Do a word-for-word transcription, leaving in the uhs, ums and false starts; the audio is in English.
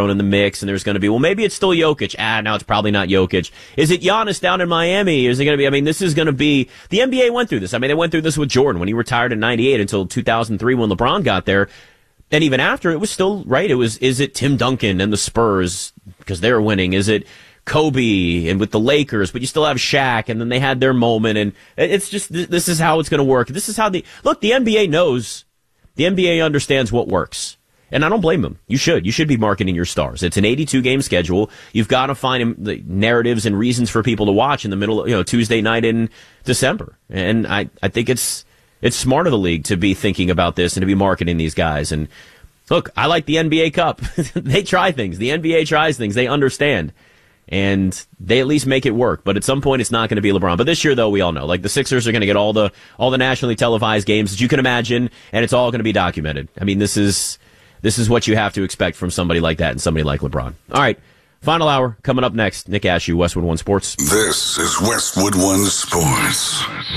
thrown in the mix, and there's going to be, well, maybe it's still Jokic. Ah, no, it's probably not Jokic. Is it Giannis down in Miami? Is it going to be, I mean, this is going to be, the N B A went through this. I mean, they went through this with Jordan when he retired in ninety-eight until two thousand three when LeBron got there. And even after, it was still, right, it was, is it Tim Duncan and the Spurs because they're winning? Is it Kobe and with the Lakers, but you still have Shaq, and then they had their moment, and it's just, this is how it's going to work. This is how the, look, the N B A knows, the N B A understands what works, and I don't blame them. You should. You should be marketing your stars. It's an eighty-two game schedule. You've got to find the narratives and reasons for people to watch in the middle of, you know, Tuesday night in December, and I, I think it's, it's smart of the league to be thinking about this and to be marketing these guys, and look, I like the N B A Cup. They try things. The N B A tries things. They understand. And they at least make it work. But at some point, it's not going to be LeBron. But this year, though, we all know, like, the Sixers are going to get all the all the nationally televised games that you can imagine, and it's all going to be documented. I mean, this is this is what you have to expect from somebody like that and somebody like LeBron. All right, final hour coming up next. Nick Ashew, Westwood One Sports. This is Westwood One Sports.